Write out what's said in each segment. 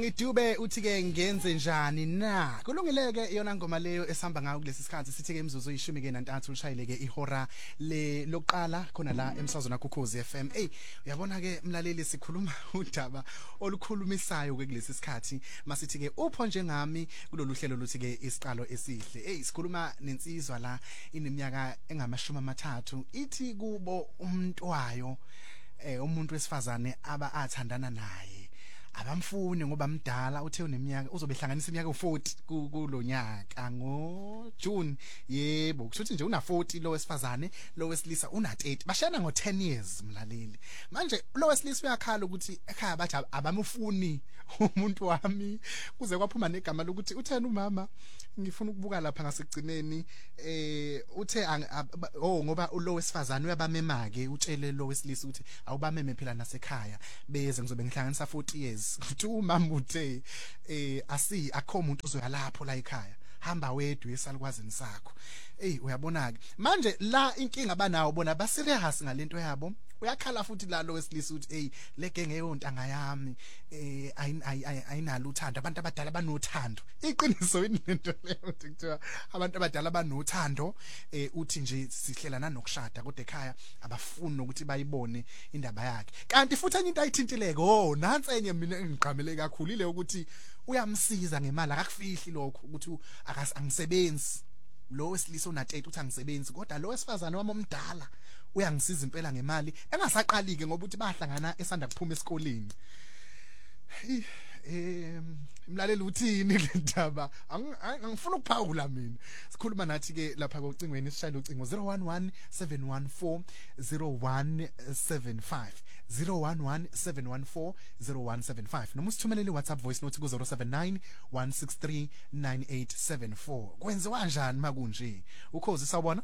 Ngidube uthi ke ngenze njani na kulungileke iyona ngoma leyo esihamba ngayo kulesi sikhathi sithi ke imizuzu uyishumi ke nantathu ushayile ke ihora lokuqala khona la emsazweni akukhozi FM. Uyabona ke mlaleli sikhuluma udaba olukhulumisayo ke kulesi sikhathi masithi ke upho njengami kulolu hlelo luthi ke isiqalo esihle. Sikhuluma nensizwa la ineminyaka engama-30 ithi kubo umntwayo umuntu wesifazane aba athandana naye abamfuni ngoba mdala uthe uneminyaka uzobehlanganisa iminyaka u40 kulonyaka ngo June yebo kushuthi nje una 40 lo wesifazane lo wesilisa una 30 bashana ngo 10 years mlaleli manje lo wesilisa uyakhala ukuthi ekhaya bathi abamufuni umuntu wami kuze kwaphuma negama lokuthi uthena umama ngifuna ukubuka lapha ngasekugcineni uthe ngoba lo wesifazane uyabamema ke utshele lo wesilisa ukuthi awubameme phela nasekhaya beze ngizobe ngihlanganisa 40 years uthi umama uthe akho umuntu uzoya lapho la ekhaya hamba wedwa esalukwazini sakho uyabona ke manje la inkinga banawo bona ba serious ngalento yabo uyakhala futhi la lo wesilisa uthi le genge yontanga yami ayinalo uthando abantu abadala banothando iqiniso into leyo ukuthi kuthiwa abantu abadala banothando uthi nje sihlelana nokushada kodwa ekhaya abafuni ukuthi bayibone indaba yakhe kanti futhi enye into ayithintileke nansi enye mina engiqhamele kakhulu ile ukuthi uyamsiza ngemali akakufihli lokho ukuthi angisebenzi lo wesilisa una 30 uthi angisebenzi kodwa lo wesifazane wami omdala uyangisiza impela ngemali engasaqali ke ngoba uthi bahlangana esanda kuphuma esikoleni imlaleli uthini le ndaba angifuna ukuphawula mina sikhuluma nathi ke lapha kocingweni sishayile ucingo 0117140175 0117140175 noma usithumelele WhatsApp voice note ku 0791639874 kwenziwa kanjani makunje ukhozi sawubona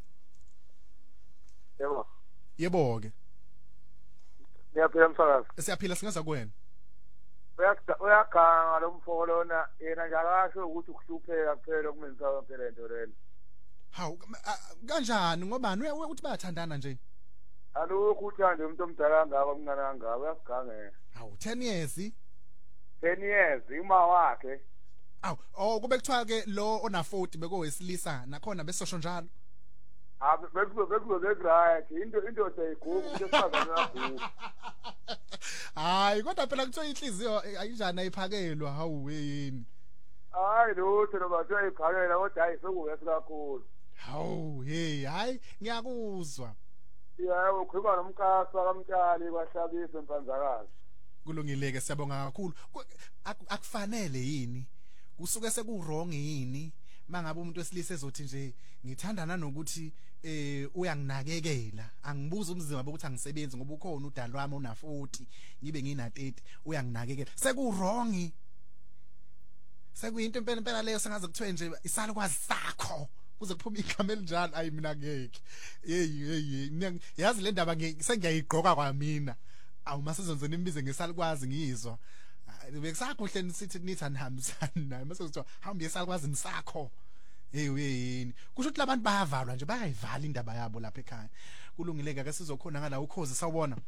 yebo ke Niyaphila msakazi siyaphila singaza kuwena uyaganga lo mfoko lona yena njakasho ukuthi ukuhlupheka kuphela kumenza phela into lena hawu kanjani ngobani uthi bayathandana nje alokhu uthande umuntu omdala ngaba umncane ngaba uyagangela hawu 10 years 10 years ima wakhe kube kuthiwa ke lo ona 40 bekowesilisa nakhona besosho njalo bekube right into seyigugu sesifazana yagugu hayi kodwa phela kuthiwa inhliziyo ayinjani ayiphakelwa hawu yini hayi lutho noma kuthiwa ayiphakela kodwa hayi sokuyesi kakhulu hawu hayi ngiyakuzwa yebo ukhuluma nomkasa kamtshali bahlabise mpanzakazi kulungileke siyabonga kakhulu akufanele yini kusuke sekurong yini mangabe umuntu wesilisa ezothi nje ngithandana nokuthi uyanginakekela angibuza umzimba ukuthi angisebenzi ngoba ukhona udalo wami una 40 ngibe ngina 30 uyanginakekela sekurong sekuyinto impela leyo sengaze kuthiwe nje isalukwazi sakho kuze kuphume igama elinjalo ayi mina ngeke yazi le ndaba sengiyayigqoka kwamina awumasezonzo nimbize ngesalukwazi ngizwa bekusakuhle nisithi nithi anihambisana naye mase kuthiwa hamba yesalukwazi nisakho yini kusho ukuthi labantu bayavalwa nje bayayivala indaba yabo lapha ekhaya kulungileke ke sizokhona ngala ukhozi sawubona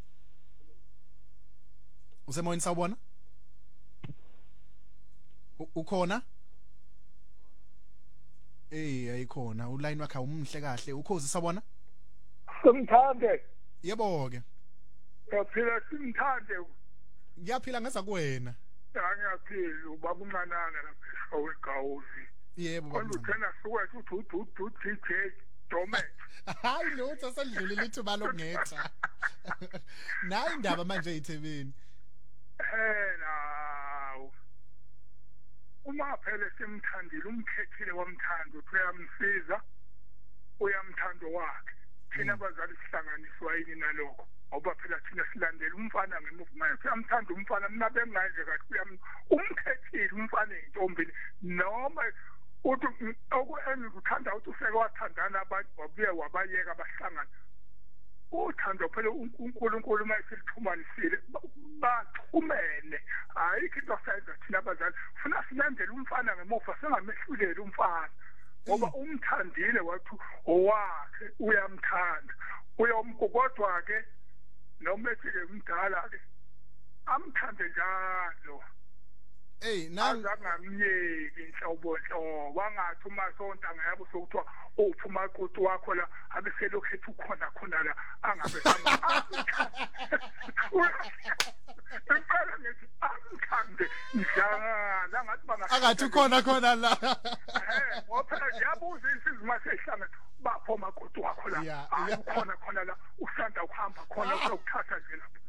usemoyeni sawubona ukhona ayikhona uline wakhe umhle kahle ukhozi sawubona simthande yebo ke yaphila simthande ngiyaphila ngeza kuwena ngiyaphila ubaba umnanana lapha owegawuzi yebo baba uthena sukwethu uthi DJ Domet hayi lutho asedlule lithu balongetha nayi indaba manje eThekwini naw uma phela simthandile umkhethile wamthando uthi uyamsiza uyamthando wakhe thina abazali sihlanganiswa yini nalokho ngoba phela thina silandela umfana ngemuva manje uyamthanda umfana mina benganje kahle umkhethile umfana entombini noma uthi okuthanda ukuthi ufeke wathandana abantu wabuye wabayeka bahlangana uthando phela uNkulunkulu mayisilixhumanisile baxhumene ayikho into sayenza thina abazali funa silandele umfana ngemuva singamehluleli umfana ngoba umthandile wathi owakhe uyamthanda uyomgodwa ke noma ethi ke umdala ke amthande njalo Angamyeki inhlobo wangathi uMasonto angayabe sokuthiwa uphuma kuthi wakho la abeselokhu ethi ukhona la angabe impela ngithi angithande njalo ngathi angathi ukhona la ngoba yabuza insizima sehlanga bapho makoti wakho la ukhona la usanda ukuhamba khona uzokuthatha nje lapha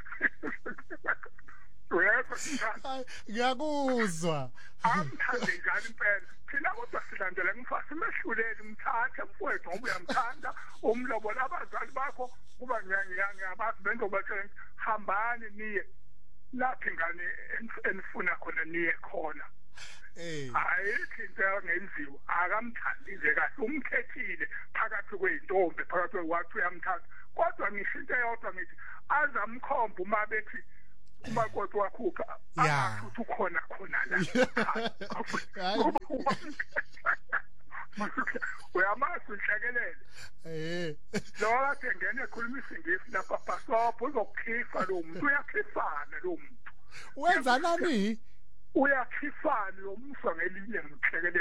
ngiyakuzwa amthande njalo impela thina kodwa silandela ngimfasi mehluleli umthathe mfowethu ngoba uyamthanda umlobo labazali bakho kuba ngiyabazi bendobatshela hambani niye lapha ingane enifuna khona niye khona ayithi into engenziwa akamthandi nje kahle umkhethile phakathi kweintombi phakathi kwakhe uyamthanda kodwa ngisho into eyodwa ngithi azamkhomba uma bethi umakoti wakhupha ukuthi ukhona la uyamazi unhlekelele lo kade ngene ekhuluma isingisi lapha pasopho uzokukhifa lo muntu uyakhifana lo muntu wenza nani uyakhifana lo mfo ngelinye ngihlekelele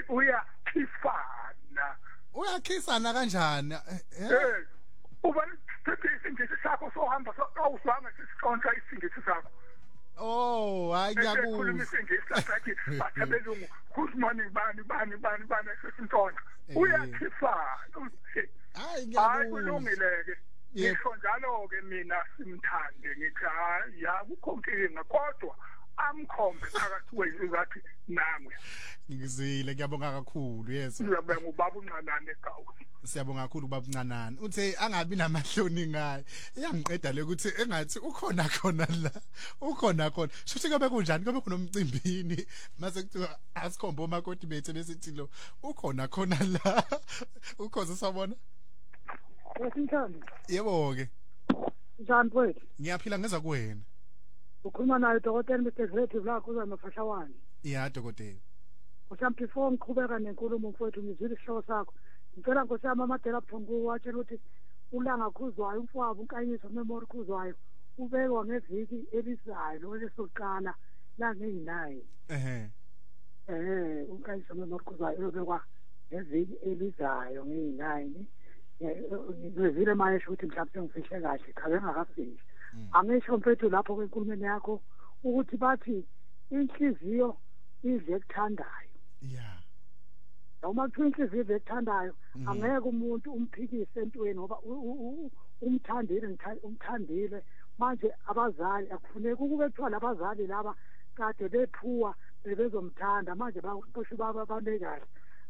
uyakhisana kanjani uba sithi isingisi sakho sohamba awuzwanga sisicontra isingisi sakho hayi ngiyakuzwa ekhuluma isingisi lapha bathabelungu good morning bani sesintona uyakhifana hayi ngiyakuzwa kulungileke ngisho njalo ke mina simthande ngithi kukho inkinga kodwa amkhombe phakathi kwethu ngathi nangwe ngizile ngiyabonga kakhulu yeso ngiyabonga ubaba uNcanane eGawu siyabonga kakhulu ubaba uNcanane uthe angabi namahloni ngaye iyangiqeda le ukuthi engathi ukhona la shuthi kube kunjani kube kunomcimbini mase kuthiwa asikhombe omakoti bethu besithi lo ukhona la ukhoze sabona Sinjani? Yebo ke. Njani mfowethu? Ngiyaphila ngeza kuwena. Ukhuluma naye Dr. Mthethelethi la kuza noFashawani. Yeah dokotela. Usamthi before ngiqhubeka nenkulumo mfowethu ngizwile isihloko sakho. Ngicela nkosiyami amadela buthongo watshela ukuthi ulanga khuzwayo umfowabo uNkayiso memory khuzwayo ubekwa ngeviki elizayo lo lesoqala la ngeyinayo. UNkayiso memory khuzwayo ubekwa ngeviki elizayo ngeyinayo. Ngizwile manje ukuthi mhlawumbe ngifihle kahle cha bengakafiki angisho mfethu lapho kwenkulumeni yakho ukuthi bathi inhliziyo idle ekuthandayo noma kuthiwa inhliziyo idle ekuthandayo angeke umuntu umphikise entweni ngoba umthandile manje abazali akufuneki ukube kuthiwa labazali laba kade bephuwa bezomthanda manje baqoshe babane kahle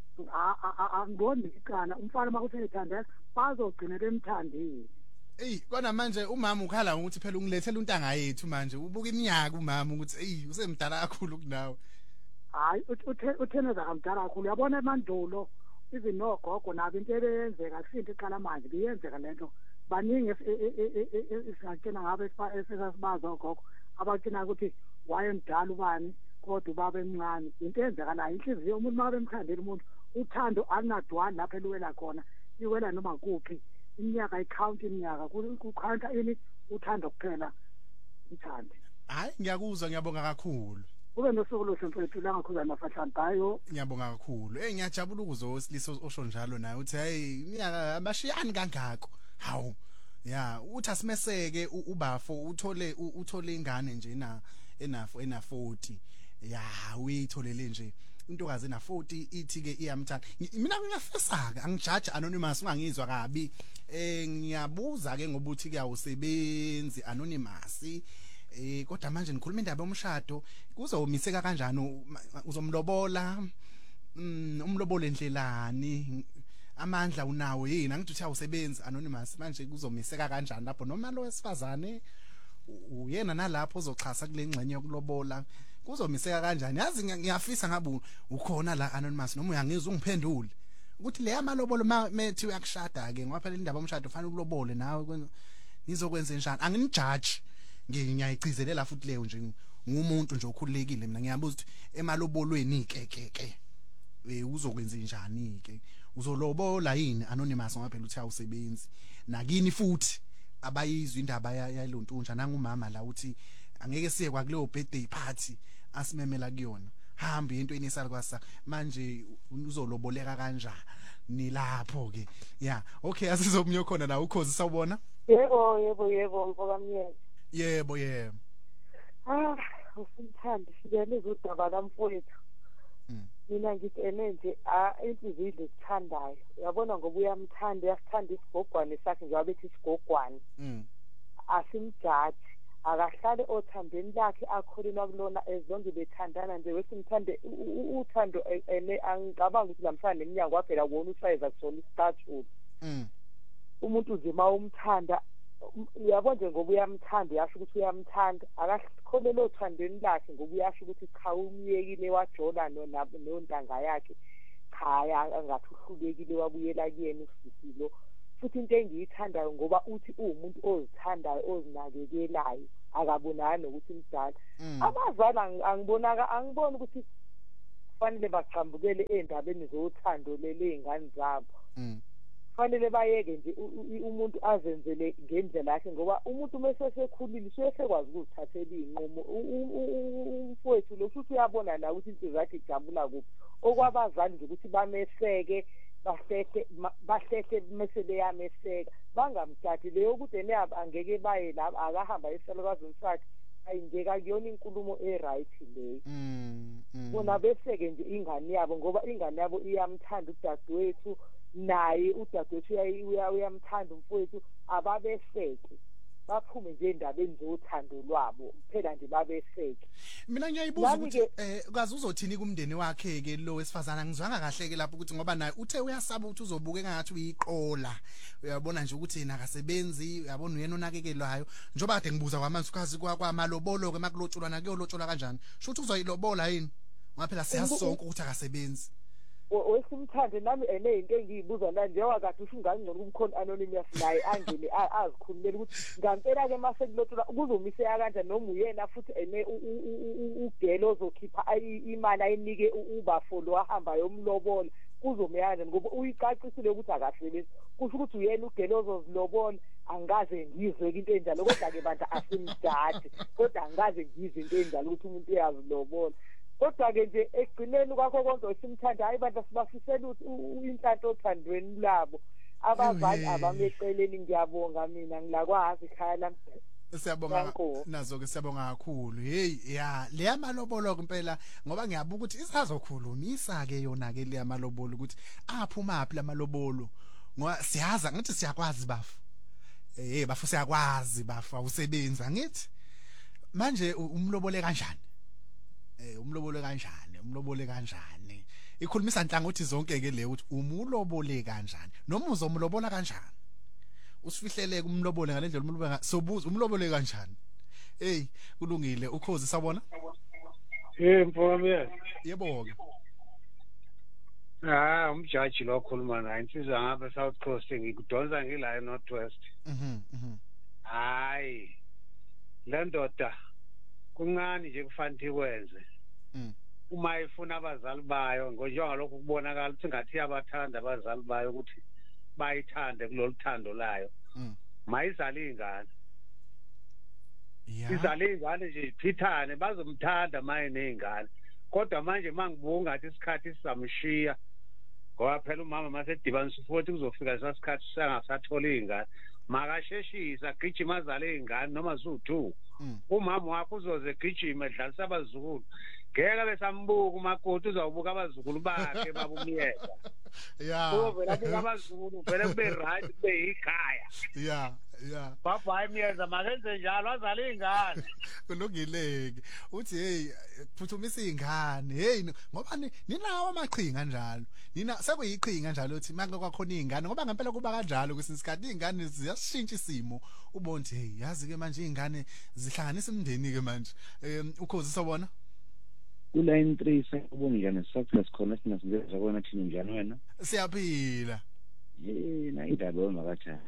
angiboni ikana umfana makuthi ethandela bazogcina bemthandile kona manje umama ukhala ukuthi phela ungilethela untanga yethu manje ubuka iminyaka umama ukuthi usemdala kakhulu kunawe hayi utheneza kamdala kakhulu uyabona emandulo even nogogo nabo into ebeyenzeka kusinto iqala manje biyenzeka lento baningi esingakena ngabe esasibaza ogogo abathina ukuthi wayemdala ubani kodwa ubaba emncane into eyenzakalayo inhliziyo umuntu mabe emkhandela umuntu uthando alinadwani lapha eluwela khona iwela noma kuphi iminyaka ikhawunti iminyaka kukhanta ini uthando kuphela uthande hayi ngiyakuzwa ngiyabonga kakhulu ube nosuku oluhle mfethu la ngakhuza nafahlani bayo ngiyabonga kakhulu ngiyajabula ukuzwa osilisa osho njalo naye uthi hey iminyaka abashiyani kangako hawu uthi asimeseke ubafo uthole ingane nje ena 40 uyitholele nje intokazi ena 40 ithi ke iyamthanda mina ngiyafesaka angijaja anonymous ungangizwa kabi ngiyabuza ke ngoba uthi kuyawusebenzi anonymous kodwa manje nikhuluma indaba yomshado kuzomiseka kanjani uzomlobola umlobolo endlelani amandla unawo yini angithi uthi awusebenzi anonymous manje kuzomiseka kanjani lapho noma lo wesifazane uyena nalapho uzoxhasa kule ngxenye yokulobola kuzomiseka kanjani yazi ngiyafisa ngabe ukhona la anonymous noma uyangizwa ungiphendule ukuthi le yamalobolo methi uyakushada ke ngoba phela indaba yomshado ufanele ulobole nawe nizokwenza njani anginijaji ngiyayicizelela futhi leyo nje ngumuntu nje okhululekile mina ngiyabuza ukuthi emalobolweni ke uzokwenza njani ke uzolobola yini anonymous ngoba phela uthi awusebenzi nakini futhi abayizwa indaba yalontunja nangumama la uthi angeke siye kwakuleyo birthday party asimemela kuyona hamba into enisala kwasa manje uzoloboleka kanjani nilapho ke yeah okay asizomnyo khona la ukhozi sawubona yebo mfokamnyezi yebo usimthandi sibele udaba lamfowethu mina ngithi nje inhliziyo izithandayo uyabona ngoba uyamthanda uyasithanda isigogwane sakhe njengoba bethi isigogwane asimjaji akahlale othandweni lakhe akholelwa kulona ezonke bethandana nje wesimthande uthando angicabanga ukuthi lamhlanje neminyaka waphela wona usayiza kusona istatue umuntu uzima umthanda uyabona nje ngoba uyamthanda uyasho ukuthi uyamthanda akakholelwa othandweni lakhe ngoba uyasho ukuthi cha umyekile wajola nontanga yakhe khaya angathi uhlulekile wabuyela kuyena usisilo futhi into engiyithandayo ngoba uthi umuntu ozithandayo ozinakekelayo akabonani nokuthi mdala abazali angiboni ukuthi kufanele bachambukele endabeni zothando lezingane zabo kufanele bayeke nje umuntu azenzele ngendlela yakhe ngoba umuntu mesesekhulile usesekwazi ukuthathela inqumo umfowethu lo futhi uyabona la ukuthi into zakhe ijabula kuphi okwabazali nje ukuthi bameseke bahleke mase beyameseka bangamthathi leyo ukuthi angeke baye la akahamba esalukazini sakhe ayingeka kuyona inkulumo eright leyo bona beseke nje ingane yabo ngoba ingane yabo iyamthanda udadewethu naye udadewethu uyamthanda umfowethu ababeseke baphume nje endabeni zothando lwabo phela nje babeseke mina ngiyayibuza ukuthi ukazi uzothini kumndeni wakhe ke lo wesifazana ngizwanga kahle ke lapho ukuthi ngoba naye uthe uyasaba ukuthi uzobuka engathi uyiqola uyabona nje ukuthi yena akasebenzi uyabona uyena onakekelwayo njoba kade ngibuza kwamanzi ukazi kwamalobolo ke makulotshulana kuyolotshola kanjani sho ukuthi uzoyilobola yini ngoba phela siyazi sonke ukuthi akasebenzi wesimthande nami into engiyibuza la njengoba kade usungangcono kumkhona anonymous naye angene azikhulumela ukuthi ngampela ke mase kulothola kuzomiseka kanjani noma uyena futhi ugelo ozokhipha imali ayinike ubafolo wahamba yomlobola kuzomeya kanjani ngoba uyicacisile ukuthi akasebenzi kusho ukuthi uyena ugelo ozozilobola angaze ngizwe into enjalo kodwa ke bantu asimdade kodwa angaze ngizwe into enjalo ukuthi umuntu uyazilobola kodwa ke nje egcineni kwakho konke esimthanda hayi bantu sibafisela inhlanhla othandweni labo abazali abameceleni ngiyabonga mina ngilakwazi ikhaya lami siyabonga nazo ke siyabonga kakhulu hey ya le yamalobolo impela ngoba ngiyabuka ukuthi isazokhulumisa ke yona ke le yamalobolo ukuthi aphuma aphi lamalobolo ngoba siyaza ngithi siyakwazi bafu bafu siyakwazi bafu awusebenza ngithi manje umlobole kanjani umlobole kanjani ikhulumisa nhlangothi zonke ke le ukuthi umulobole kanjani noma uzomlobola kanjani usifihleleke umlobole ngalendlela umlobole sobuza umlobole kanjani hey kulungile ukhozi sabona mfowami yebo ke umjaji lo khuluma naye insizwa ngapha South Coast ngikudonsa ngila eNorth West hayi le ndoda kuncane nje kufanele ikwenze uma ifuna abazali bayo njengoba lokhu kubonakala ukuthi ngathi yabathanda abazali bayo ukuthi bayithande kulolu thando layo mayizali ingane izali ingane nje iphithane bazomthanda maye nezingane kodwa manje mangibuka ngathi isikhathi sizamshiya ngoba phela umama masedibanisa futhi kuzofika lesikhathi sangasathola izingane makasheshisa gijima azale izingane noma zu2 umama wakho uzoze gijima edlalisa abazukulu ngeke besambuka umakoti uzawubuka abazukulu bakhe babumyeka uvela buka abazukulu vele kube right kube ikhaya baba hayi miyeza makenze njalo azale izingane kulungileke uthi hey phuthumisa izingane hey ngoba ninawo amaqhinga njalo nina sekuyiqhinga njalo uthi manje kwakhona izingane ngoba ngempela kuba kanjalo kwesinsikhathi izingane ziyashintsha isimo ubonke hey yazi ke manje izingane zihlanganisa umndeni ke manje ukhozi sobona kuline 3 sakubonga njani success khona sinasenza kona thina njani wena siyaphila na idaba omakathana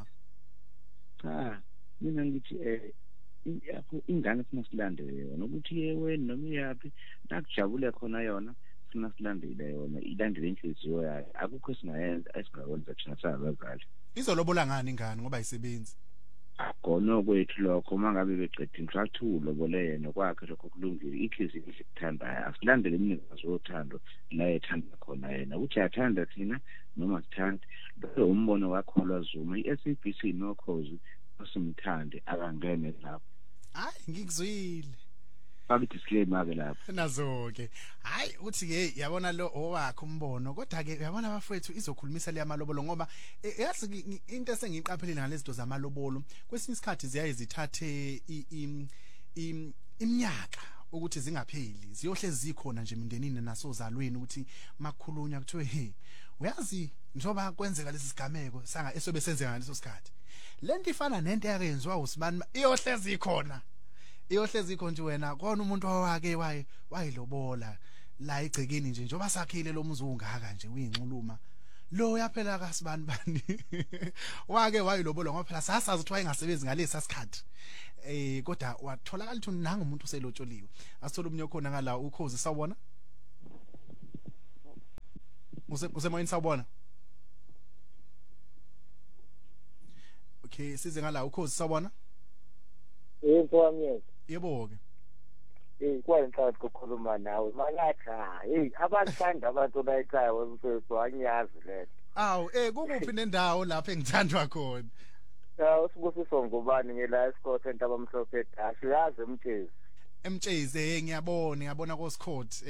mina ngithi ingane sinasilandele yona ukuthi yewe noma yapi nakujabule khona yona sinasilandele yona ilandele inhliziyo yayo akukho singayenza esigakwenza thina sabazali izolobola ngani ingane ngoba ayisebenzi Agono kwethu lokho mangabe beqedile mhlathulo boleyena kwakhe lokho kulungile inhliziyo ikuthandayo asilandele iminikezelo yothando la ethanda khona yena uthi athanda thina noma sithanda lo umbono wakholwa Zuma iSABC nokhozi osimthande akangene lapho hayi ngikuzwile bakithi disclaimer ke lapho nazo ke hayi uthi ke yabona lo owakhe umbono kodwa ke uyabona bafowethu izokhulumisa le yamalobolo ngoba yazi into esengiqaphelile ngalezi zinto zamalobolo kwesinye isikhathi ziyaye zithathe iminyaka ukuthi zingapheli ziyohlezi zikhona nje emindenini nasozalweni ukuthi makukhulunywa kuthiwe he uyazi njoba kwenzeka lesi sigameko sanga esobe senzeka ngaleso sikhathi lento ifana nento eyenziwa uSibani iyohlezi ikhona nje wena kona umuntu owake wayilobola la egcekeni nje njoba sakhile lo muzi ungaka nje uyinxuluma lo yaphela kaSibani bani wake wayilobola ngoba phela sasazi ukuthi wayengasebenzi ngalesi sikhathi kodwa watholakala ukuthi nanga umuntu uselotsholiwe asithola umnye khona ngala ukhozi sawubona usemoyeni sawubona okay size ngala ukhozi sawubona Mfowethu yebo ke kwanhlanhla ukukhuluma nawe mangatha abathanda abantu la ekhaya wemfowethu angiyazi letho awu kukuphi nendawo lapha engithandwa khona usibusiso ngubani ngela escort entabamhlophe dash uyazi emtshezi ngiyabona koScott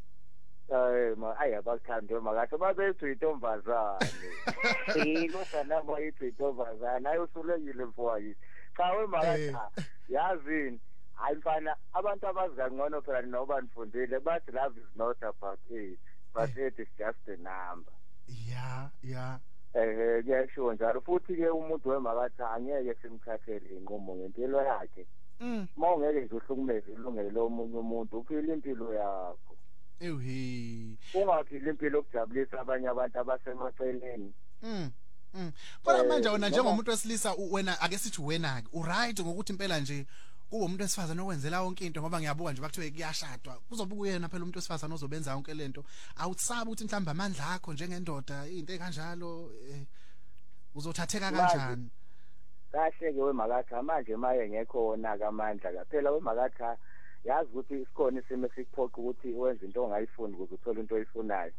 abakuthande makathi babethu intombazane kodwa nabo yithi intombazane ayosulekile mfowethu cha wemakatha yazini hayi mfana abantu abazi ngcono phela noba nifundile bathi love is not about age but it is just a number yeah kuyasho njalo futhi ke umuntu wemakatha angeke simthathele inqumo ngempilo yakhe mawungeke nje uhlukumeze ilungelo lomunye umuntu uphila impilo yakho ungaphila impilo okujabulisa abanye abantu abasemaceleni Kodwa manje wena njengomuntu wesilisa wena ake sithi wena ke uright ngokuthi impela nje kuwo umuntu wesifazana okwenzela yonke into ngoba ngiyabuka nje bakuthiwe kuyashadwa kuzobe kuyena phela umuntu wesifazana ozobenza yonke lento awusabi ukuthi mhlawumbe amandla akho njengendoda into ekanjalo uzothatheka kanjani kahle ke wemakatha manje maye ngekho wona amandla kaphela wemakatha yazi ukuthi isikhona isimo esikuphoqa ukuthi wenze into ongayifuni ukuze uthole into oyifunayo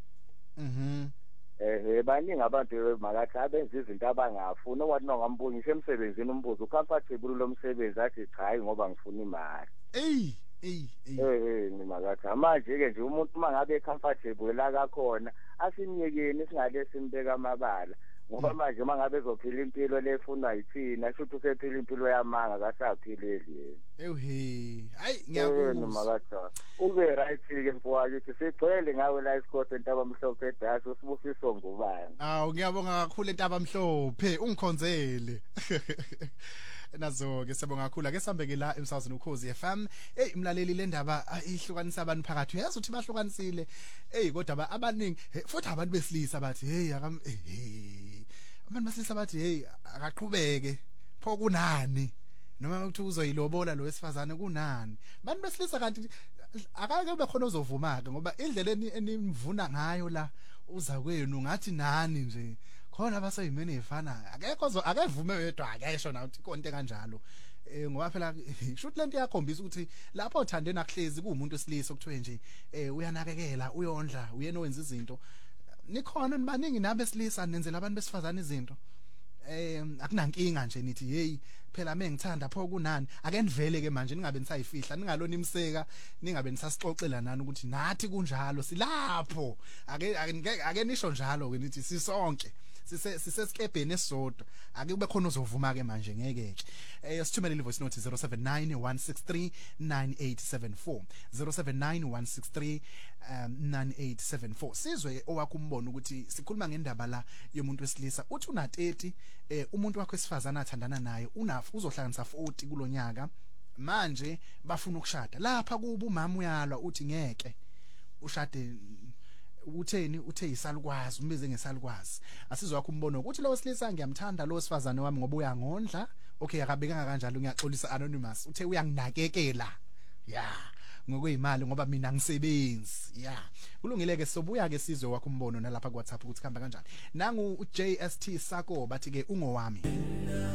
baningi abantu wemakatha abenza izinto abangafuni owathi nongambuni ngisho emsebenzini umbuzo comfortable lo msebenzi athi cha hayi ngoba ngifuna imali wemakatha manje ke nje umuntu mangabe comfortable la kakhona asimnyekeni singale simbeka amabala ngoba manje mangabe ezophila impilo lefuna yithina futhi usephila impilo yamanga kasaphileli hayi ngiyakuzwa makatha ube right ke mfowethu sigcwele ngawe la isikole entabamhlophe dash usibusiso ngubani ngiyabonga kakhulu entabamhlophe ungikhonzele nazo ke siyabonga kakhulu ake sambe ke la emsazweni ukhozi FM imlaleli le ndaba ihlukanisa abantu phakathi uyazi ukuthi bahlukanisile kodwa abaningi futhi abantu besilisa bathi abantu besilisa bathi akaqhubeke pho kunani noma ukuthi uzoyilobola lo wesifazane kunani abantu besilisa kanti akake bekhona ozovuma ke ngoba indlela enimvuna ngayo la uza kwenu ngathi nani nje khona abaseyimene efana akekho akevume wedwa akesho na ukuthi konke kanjalo ngoba phela shoot lento yakhombisa ukuthi lapho uthandeni akuhlezi kuumuntu wesilisa okuthiwe nje uyanakekela uyondla uyena owenza izinto nikhona nibaningi nabe silisa nenzela abantu besifazana izinto akunankinga nje nithi phela mengithanda pho kunani ake nivele ke manje ningabe nisayifihla ningalona imseka ningabe nisasixoxela nani ukuthi nathi kunjalo silapho ake nisho njalo ke nithi sisonke sisesikebheni esodwa ake kube khona ozovuma ke manje ngeke ke sithumele le voice note 0791639874 0791639874 sizwe owakho umbono ukuthi sikhuluma ngendaba la yomuntu wesilisa uthi una 30 umuntu wakho wesifazana athandana naye uzohlanganisa 40 kulonyaka manje bafuna ukushada lapha kuba umama uyalwa uthi ngeke ushade utheni uthe isalukwazi umbize ngesalukwazi asizwe wakho umbono ukuthi lo wesilisa ngiyamthanda lo wesifazane wami ngoba uyangondla okay akabekanga kanjalo ngiyaxolisa anonymous uthe uyanginakekela ngokwezimali ngoba mina ngisebenzi kulungile ke sobuya ke sizwe wakho umbono nalapha ku WhatsApp ukuthi khamba kanjani nangu uJST Sako bathi ke ungowami